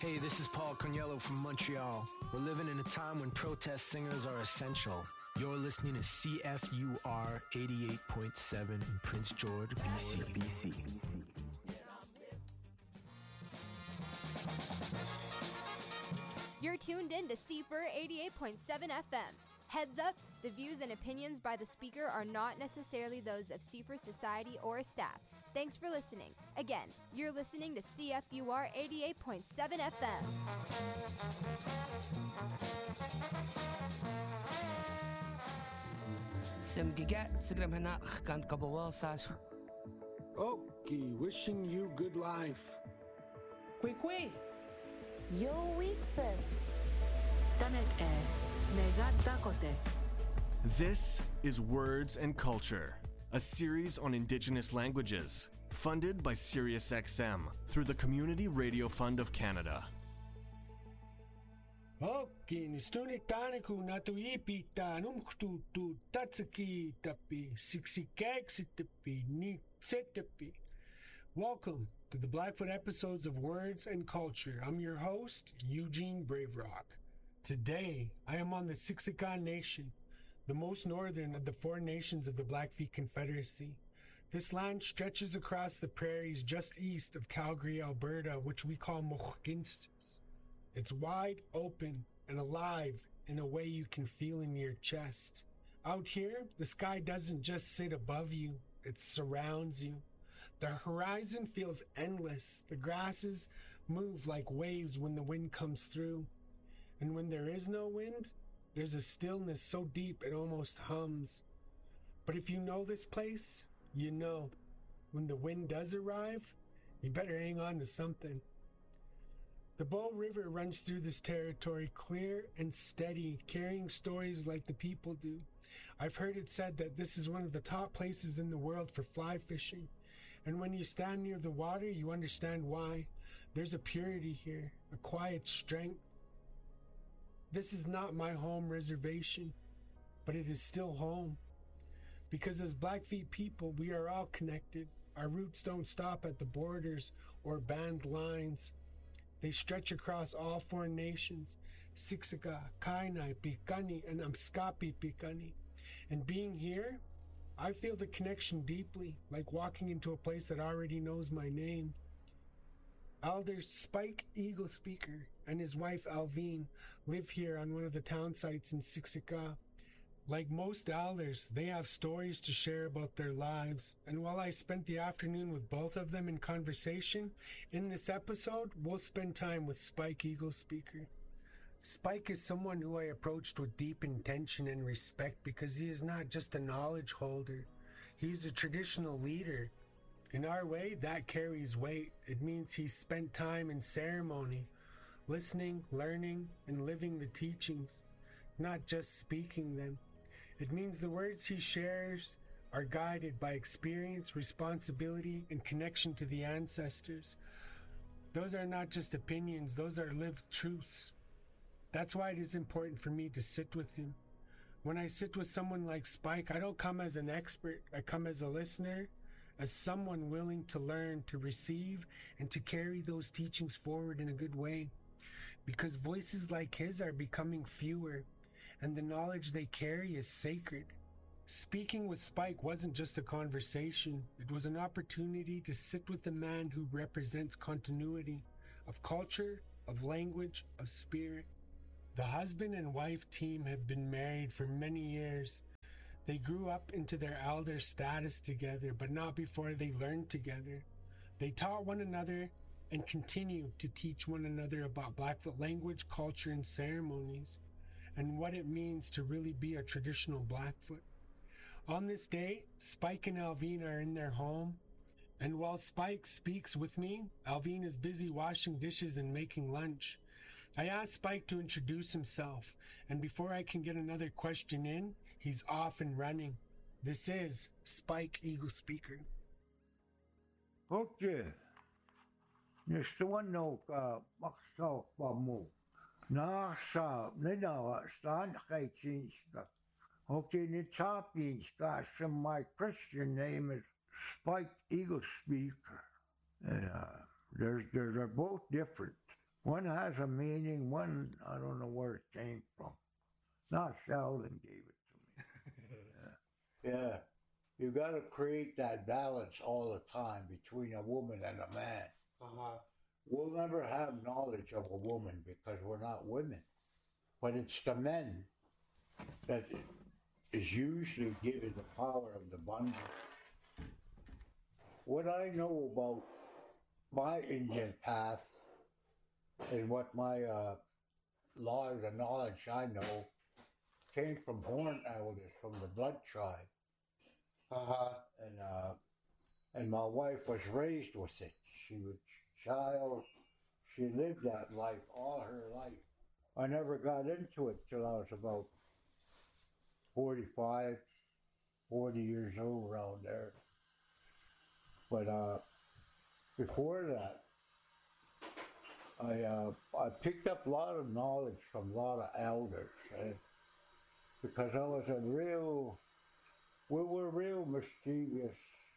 Hey, this is Paul Coniello from Montreal. We're living in a time when protest singers are essential. You're listening to CFUR 88.7 in Prince George, BC. You're tuned in to CFUR 88.7 FM. Heads up, the views and opinions by the speaker are not necessarily those of CFUR Society or staff. Thanks for listening. Again, you're listening to CFUR 88.7 FM. Simgigat sigram hanak kan kabawal sasu. Okay, wishing you good life. Kwe. Yo Weeksis. Tanek Negatakote. This is Words and Culture, a series on Indigenous languages, funded by SiriusXM through the Community Radio Fund of Canada. Okay, nistuni taniku natuipita numkhtutu tatsaki tapi siksikaksitapi nitsetapi. Welcome to the Blackfoot episodes of Words and Culture. I'm your host, Eugene Braverock. Today, I am on the Siksika Nation, the most northern of the four nations of the Blackfeet Confederacy. This land stretches across the prairies just east of Calgary, Alberta, which we call Mohkinstsis. It's wide open and alive in a way you can feel in your chest. Out here, the sky doesn't just sit above you, it surrounds you. The horizon feels endless. The grasses move like waves when the wind comes through. And when there is no wind, there's a stillness so deep it almost hums. But if you know this place, you know. When the wind does arrive, you better hang on to something. The Bow River runs through this territory clear and steady, carrying stories like the people do. I've heard it said that this is one of the top places in the world for fly fishing. And when you stand near the water, you understand why. There's a purity here, a quiet strength. This is not my home reservation, but it is still home. Because as Blackfeet people, we are all connected. Our roots don't stop at the borders or band lines. They stretch across all four nations, Siksika, Kainai, Piikani, and Amskapi Piikani. And being here, I feel the connection deeply, like walking into a place that already knows my name. Elder Spike Eagle Speaker and his wife Alvine live here on one of the town sites in Siksika. Like most elders, they have stories to share about their lives. And while I spent the afternoon with both of them in conversation, in this episode, we'll spend time with Spike Eagle Speaker. Spike is someone who I approached with deep intention and respect because he is not just a knowledge holder. He's a traditional leader. In our way, that carries weight. It means he's spent time in ceremony, listening, learning, and living the teachings, not just speaking them. It means the words he shares are guided by experience, responsibility, and connection to the ancestors. Those are not just opinions, those are lived truths. That's why it is important for me to sit with him. When I sit with someone like Spike, I don't come as an expert, I come as a listener, as someone willing to learn, to receive, and to carry those teachings forward in a good way. Because voices like his are becoming fewer, and the knowledge they carry is sacred. Speaking with Spike wasn't just a conversation, it was an opportunity to sit with a man who represents continuity of culture, of language, of spirit. The husband and wife team have been married for many years. They grew up into their elder status together, but not before they learned together. They taught one another and continue to teach one another about Blackfoot language, culture, and ceremonies, and what it means to really be a traditional Blackfoot. On this day, Spike and Alvine are in their home, and while Spike speaks with me, Alvine is busy washing dishes and making lunch. I asked Spike to introduce himself, and before I can get another question in, he's off and running. This is Spike Eagle Speaker. Okay. Nishtuano ka maksa pa mo. Nasa ninawa stan kay chinska. Okay, nitapinska, my Christian name is Spike Eagle Speaker. And they're both different. One has a meaning, one, I don't know where it came from. Not Sheldon gave it to me. Yeah. You got to create that balance all the time between a woman and a man. Uh-huh. We'll never have knowledge of a woman because we're not women. But it's the men that is usually given the power of the bundle. What I know about my Indian path and what my the knowledge I know came from horn elders from the blood tribe. Uh-huh. And my wife was raised with it. She was child. She lived that life all her life. I never got into it till I was about 45, 40 years old around there. But before that, I picked up a lot of knowledge from a lot of elders, because we were real mischievous,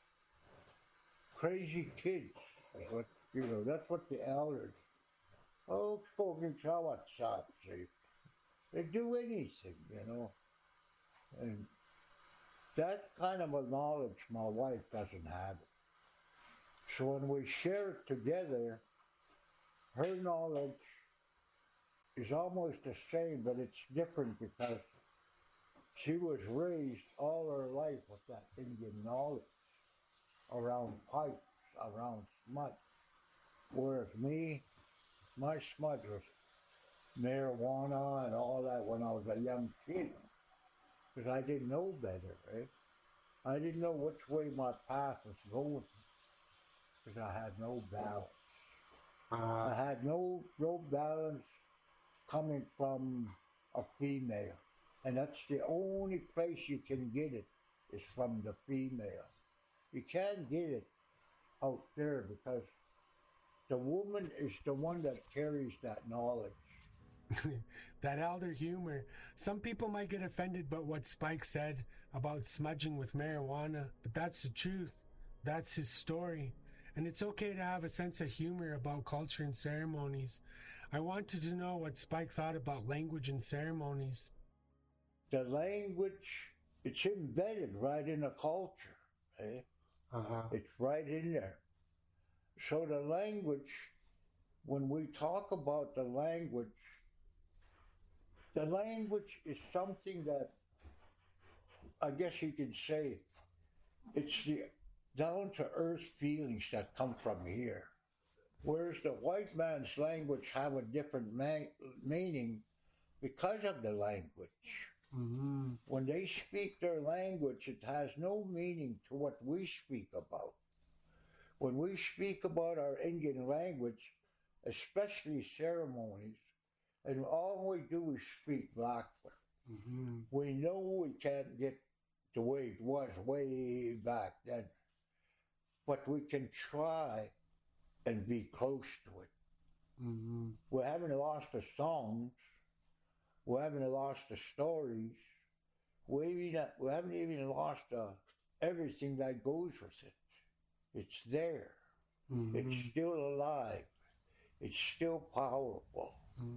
crazy kids. That's what the elders, spoken Chawat they do anything, And that kind of a knowledge my wife doesn't have it. So when we share it together, her knowledge is almost the same, but it's different because she was raised all her life with that Indian knowledge around pipes, around smut. Whereas me, my smut was marijuana and all that when I was a young kid. Because I didn't know better, right? I didn't know which way my path was going. Because I had no balance. I had no balance coming from a female. And that's the only place you can get it is from the female. You can't get it out there because the woman is the one that carries that knowledge. That elder humor. Some people might get offended by what Spike said about smudging with marijuana, but that's the truth. That's his story. And it's okay to have a sense of humor about culture and ceremonies. I wanted to know what Spike thought about language and ceremonies. The language, it's embedded right in the culture. Eh? Uh-huh. It's right in there. So the language, when we talk about the language is something that I guess you can say it's the down-to-earth feelings that come from here. Whereas the white man's language have a different meaning because of the language. Mm-hmm. When they speak their language, it has no meaning to what we speak about. When we speak about our Indian language, especially ceremonies, and all we do is speak Blackfoot. Mm-hmm. We know we can't get the way it was way back then, but we can try and be close to it. Mm-hmm. We haven't lost the songs. We haven't lost the stories. We haven't even lost everything that goes with it. It's there. Mm-hmm. It's still alive. It's still powerful.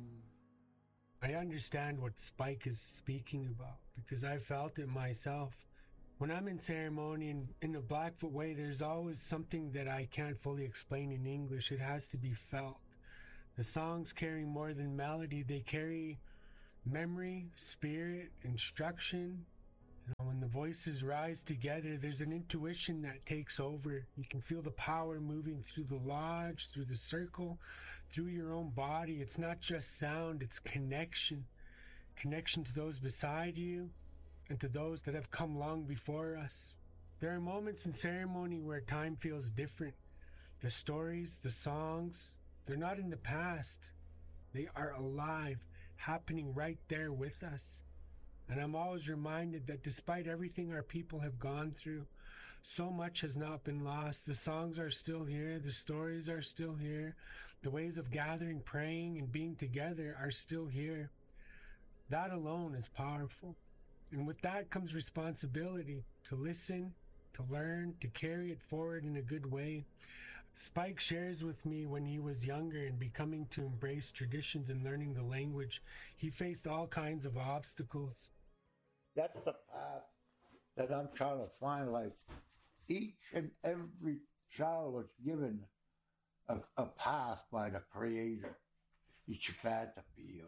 I understand what Spike is speaking about because I felt it myself. When I'm in ceremony and in the Blackfoot way, there's always something that I can't fully explain in English. It has to be felt. The songs carry more than melody. They carry memory, spirit, instruction. When the voices rise together, there's an intuition that takes over. You can feel the power moving through the lodge, through the circle, through your own body. It's not just sound, it's connection. Connection to those beside you and to those that have come long before us. There are moments in ceremony where time feels different. The stories, the songs, they're not in the past. They are alive, happening right there with us. And I'm always reminded that despite everything our people have gone through, so much has not been lost. The songs are still here. The stories are still here. The ways of gathering, praying, and being together are still here. That alone is powerful. And with that comes responsibility to listen, to learn, to carry it forward in a good way. Spike shares with me when he was younger and becoming to embrace traditions and learning the language, he faced all kinds of obstacles. That's the path that I'm trying to find. Like, each and every child was given a path by the Creator. Each path to be.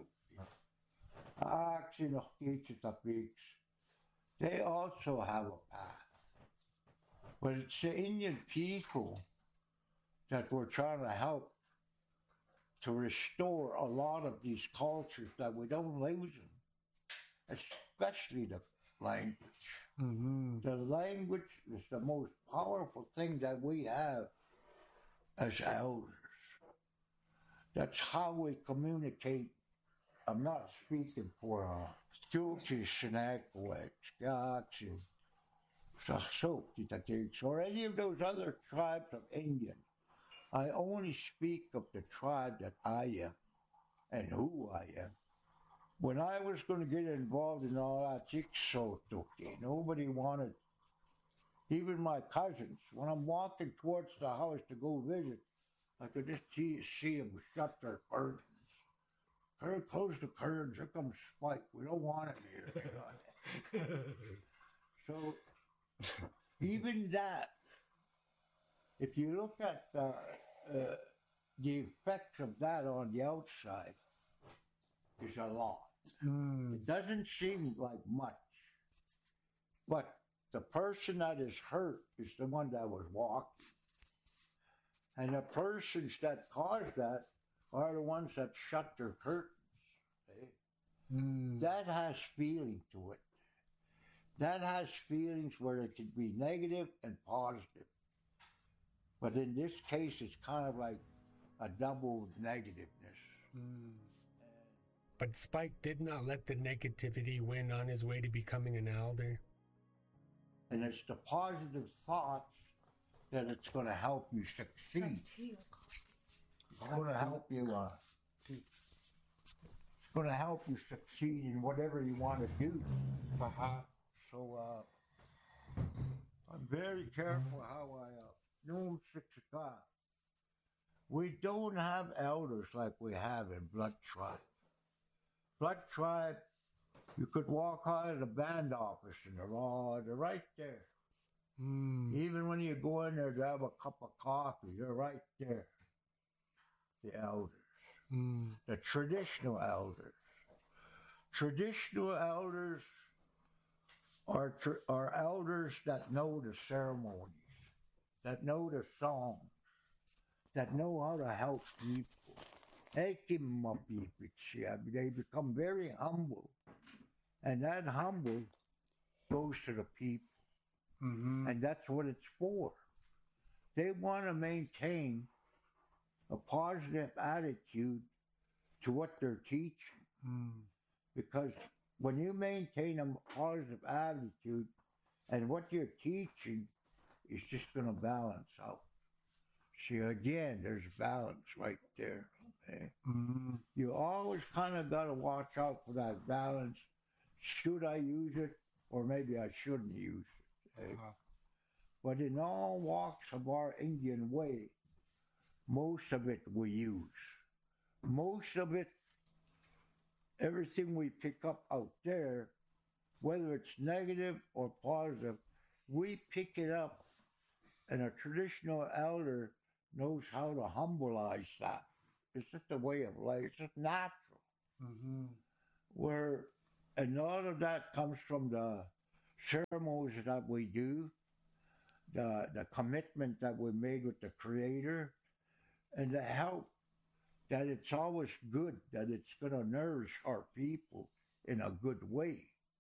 They also have a path. But it's the Indian people that we're trying to help to restore a lot of these cultures that we don't lose them, especially the language. Mm-hmm. The language is the most powerful thing that we have as elders. That's how we communicate. I'm not speaking for Skilchi, Senakowicz, Gachi, Sasoki, Takix, or any of those other tribes of Indians. I only speak of the tribe that I am and who I am. When I was going to get involved in all that Chiksotoki, nobody wanted, even my cousins. When I'm walking towards the house to go visit, I could just see them shut their curtains. Close the curtains, here comes Spike. We don't want him here. So, even that, if you look at the effects of that on the outside, is a lot. It doesn't seem like much. But the person that is hurt is the one that was walking. And the persons that caused that are the ones that shut their curtains. That has feeling to it. That has feelings where it can be negative and positive. But in this case, it's kind of like a double negativeness. But Spike did not let the negativity win on his way to becoming an elder. And it's the positive thoughts that it's going to help you succeed. It's going to help you. It's going to help you succeed in whatever you want to do. So I'm very careful how I know we don't have elders like we have in Blood Tribe. Blood Tribe, you could walk out of the band office and they're right there. Even when you go in there to have a cup of coffee, they're right there. The elders. The traditional elders. Traditional elders are elders that know the ceremonies, that know the songs, that know how to help people. They become very humble. And that humble goes to the people. And that's what it's for. They want to maintain a positive attitude to what they're teaching. Because when you maintain a positive attitude and what you're teaching is just going to balance out. See, again, there's balance right there. Okay? You always kind of got to watch out for that balance. Should I use it? Or maybe I shouldn't use it. Okay? But in all walks of our Indian way, most of it we use. Most of it, everything we pick up out there, whether it's negative or positive, we pick it up. And a traditional elder knows how to humbleize that. It's just a way of life. It's just natural. Where a lot of that comes from the ceremonies that we do, the commitment that we made with the Creator, and the help that it's always good, that it's going to nourish our people in a good way.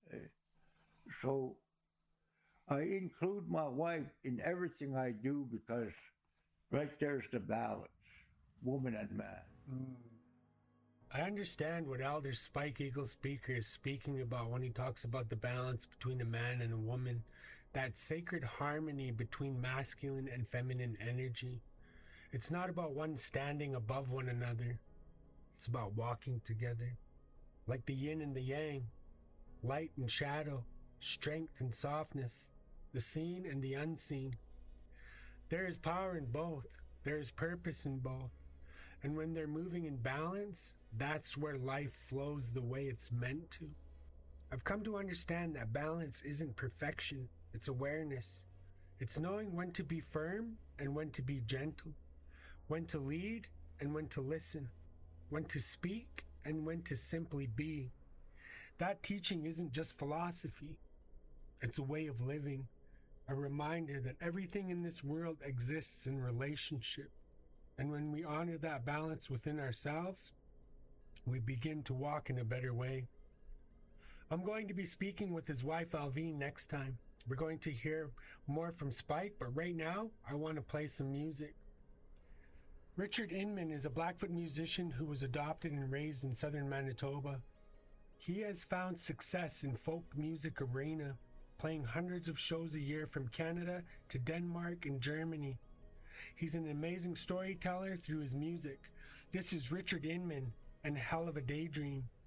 So I include my wife in everything I do because right there's the balance, woman and man. I understand what Elder Spike Eagle Speaker is speaking about when he talks about the balance between a man and a woman, that sacred harmony between masculine and feminine energy. It's not about one standing above one another. It's about walking together, like the yin and the yang, light and shadow, strength and softness, the seen and the unseen. There is power in both, There is purpose in both. And when they're moving in balance, that's where life flows the way it's meant to. I've come to understand that balance isn't perfection, it's awareness. It's knowing when to be firm and when to be gentle, when to lead and when to listen, when to speak and when to simply be. That teaching isn't just philosophy, it's a way of living, a reminder that everything in this world exists in relationship. And when we honor that balance within ourselves, we begin to walk in a better way. I'm going to be speaking with his wife Alvine next time. We're going to hear more from Spike, but right now, I want to play some music. Richard Inman is a Blackfoot musician who was adopted and raised in southern Manitoba. He has found success in folk music arena, playing hundreds of shows a year from Canada to Denmark and Germany. He's an amazing storyteller through his music. This is Richard Inman and Hell of a Daydream.